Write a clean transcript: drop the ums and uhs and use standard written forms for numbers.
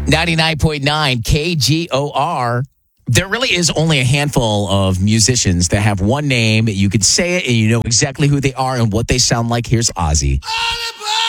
99.9 KGOR. There really is only a handful of musicians that have one name. You could say it and you know exactly who they are and what they sound like. Here's Ozzy.